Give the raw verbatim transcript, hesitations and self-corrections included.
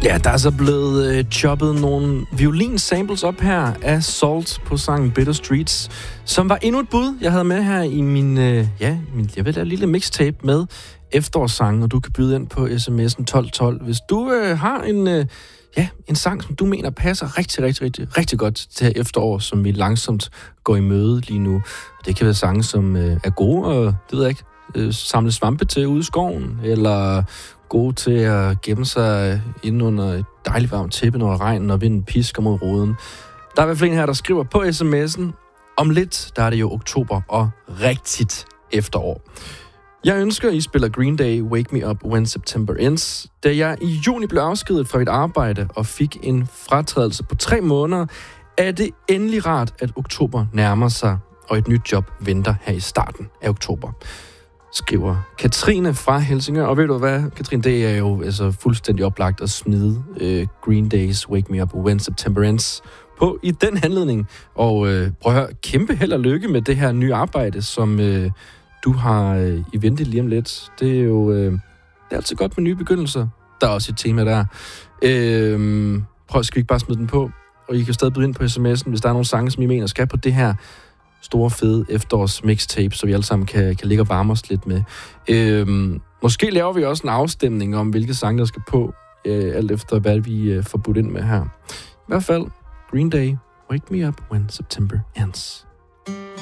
Ja, der er så blevet øh, choppet nogle violin-samples op her af Salt på sangen Bitter Streets, som var endnu et bud, jeg havde med her i min, øh, ja, min, jeg ved det, lille mixtape med efterårssangen, og du kan byde ind på sms'en tolv tolv. Hvis du øh, har en, øh, ja, en sang, som du mener passer rigtig, rigtig, rigtig, rigtig godt til efterår, som vi langsomt går i møde lige nu. Det kan være sange, som øh, er gode, og det ved jeg ikke, øh, samle svampe til ude i skoven, eller gode til at gemme sig inde under et dejligt varmt tæppe, når regnen og vinden pisker mod ruden. Der er i hvert fald en her, der skriver på sms'en, om lidt, der er det jo oktober og rigtigt efterår. Jeg ønsker, at I spiller Green Day, Wake Me Up When September Ends. Da jeg i juni blev afskediget fra mit arbejde og fik en fratrædelse på tre måneder, er det endelig rart, at oktober nærmer sig, og et nyt job venter her i starten af oktober. Skriver Katrine fra Helsingør. Og ved du hvad, Katrine, det er jo altså fuldstændig oplagt at smide uh, Green Days Wake Me Up When September Ends på i den handledning. Og uh, prøv at høre, kæmpe held og lykke med det her nye arbejde, som uh, du har uh, i vente lige om lidt. Det er jo uh, det er altid godt med nye begyndelser. Der er også et tema der. Uh, prøv, skal vi ikke bare smide den på? Og I kan stadig byde ind på sms'en, hvis der er nogle sange, som I mener skal på det her store, fede efterårs mixtape, så vi alle sammen kan, kan ligge og varme os lidt med. Øhm, måske laver vi også en afstemning om, hvilke sange, der skal på, øh, alt efter, hvad vi øh, får budt ind med her. I hvert fald, Green Day, Wake Me Up When September Ends.